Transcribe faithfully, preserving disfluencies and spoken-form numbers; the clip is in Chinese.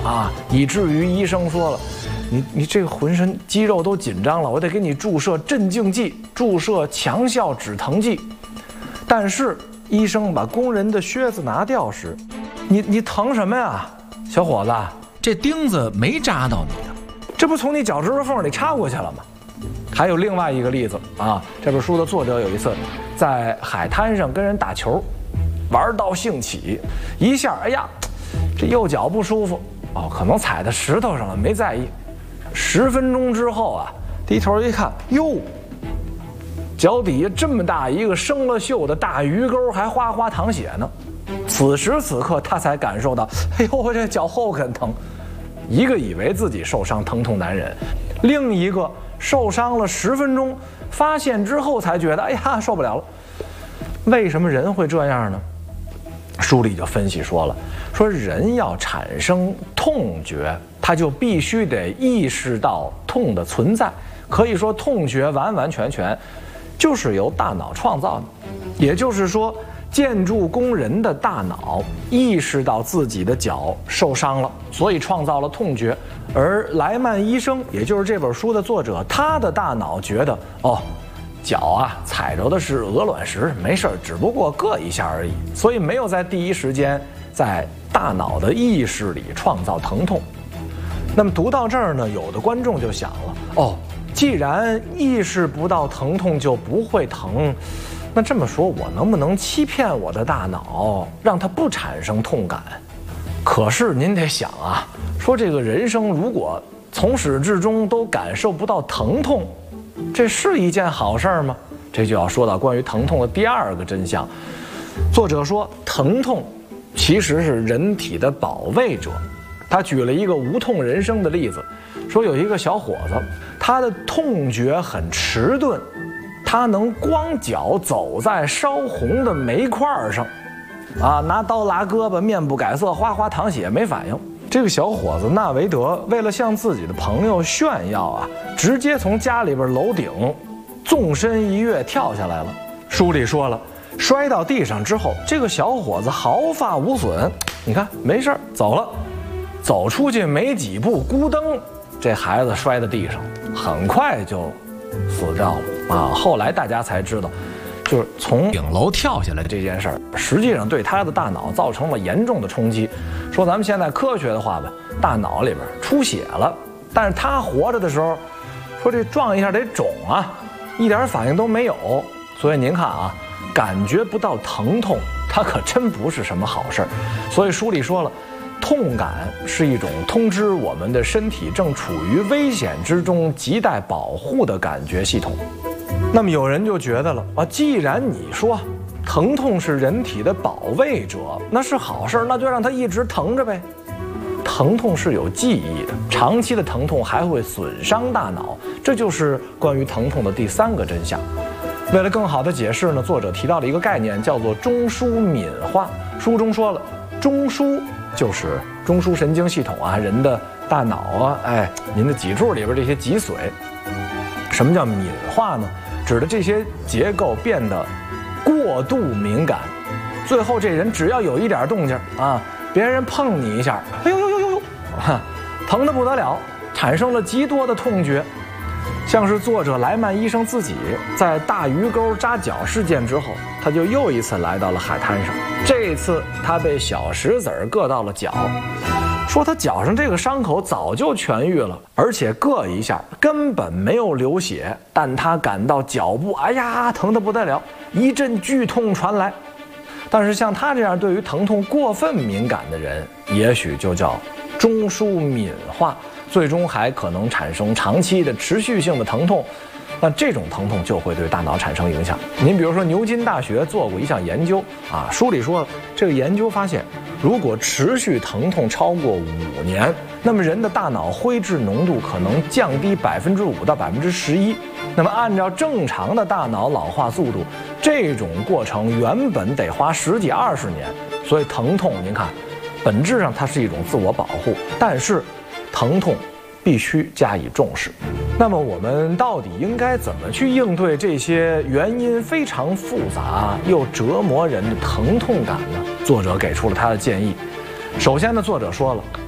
啊，以至于医生说了，你你这个浑身肌肉都紧张了，我得给你注射镇静剂，注射强效止疼剂。但是医生把工人的靴子拿掉时，你你疼什么呀，小伙子？ 这钉子没扎到你啊， 这不从你脚趾头缝里插过去了吗？还有另外一个例子啊，这本书的作者有一次在海滩上跟人打球，玩到兴起，一下，哎呀，这右脚不舒服哦，可能踩在石头上了，没在意。十分钟之后啊，低头一看，哟，脚底下这么大一个生了锈的大鱼钩，还哗哗淌血呢。此时此刻，他才感受到，哎呦，我这脚后跟疼。一个以为自己受伤疼痛难忍，另一个受伤了十分钟，发现之后才觉得，哎呀，受不了了。为什么人会这样呢？书里就分析说了，说人要产生痛觉，他就必须得意识到痛的存在。可以说，痛觉完完全全就是由大脑创造的。也就是说，建筑工人的大脑意识到自己的脚受伤了，所以创造了痛觉。而莱曼医生，也就是这本书的作者，他的大脑觉得，哦，脚啊踩着的是鹅卵石，没事儿，只不过硌一下而已，所以没有在第一时间在大脑的意识里创造疼痛。那么读到这儿呢，有的观众就想了，哦，既然意识不到疼痛就不会疼，那这么说，我能不能欺骗我的大脑，让它不产生痛感？可是您得想啊，说这个人生如果从始至终都感受不到疼痛，这是一件好事吗？这就要说到关于疼痛的第二个真相。作者说，疼痛其实是人体的保卫者。他举了一个无痛人生的例子，说有一个小伙子，他的痛觉很迟钝，他能光脚走在烧红的煤块上，啊，拿刀拉胳膊，面不改色，哗哗淌血，没反应。这个小伙子纳维德为了向自己的朋友炫耀啊，直接从家里边楼顶纵身一跃跳下来了。书里说了，摔到地上之后，这个小伙子毫发无损，你看没事走了，走出去没几步，咕噔，这孩子摔在地上，很快就死掉了啊！后来大家才知道，就是从顶楼跳下来这件事儿，实际上对他的大脑造成了严重的冲击。说咱们现在科学的话吧，大脑里边出血了，但是他活着的时候，说这撞一下得肿啊，一点反应都没有。所以您看啊，感觉不到疼痛，它可真不是什么好事儿。所以书里说了，痛感是一种通知我们的身体正处于危险之中，亟待保护的感觉系统。那么有人就觉得了啊，既然你说疼痛是人体的保卫者，那是好事，那就让它一直疼着呗。疼痛是有记忆的，长期的疼痛还会损伤大脑，这就是关于疼痛的第三个真相。为了更好的解释呢，作者提到了一个概念，叫做中枢敏化。书中说了，中枢就是中枢神经系统啊，人的大脑啊，哎，您的脊柱里边这些脊髓。什么叫敏化呢？指的这些结构变得过度敏感，最后这人只要有一点动静啊，别人碰你一下，哎呦呦呦呦呦，疼得不得了，产生了极多的痛觉。像是作者莱曼医生自己在大鱼钩扎脚事件之后，他就又一次来到了海滩上。这次他被小石子儿硌到了脚，说他脚上这个伤口早就痊愈了，而且硌一下根本没有流血，但他感到脚部哎呀疼得不得了，一阵剧痛传来。但是像他这样对于疼痛过分敏感的人，也许就叫中枢敏化，最终还可能产生长期的持续性的疼痛。那这种疼痛就会对大脑产生影响。您比如说，牛津大学做过一项研究啊，书里说这个研究发现，如果持续疼痛超过五年，那么人的大脑灰质浓度可能降低百分之五到百分之十一。那么按照正常的大脑老化速度，这种过程原本得花十几二十年。所以疼痛，您看，本质上它是一种自我保护，但是疼痛必须加以重视。那么我们到底应该怎么去应对这些原因非常复杂又折磨人的疼痛感呢？作者给出了他的建议。首先呢，作者说了，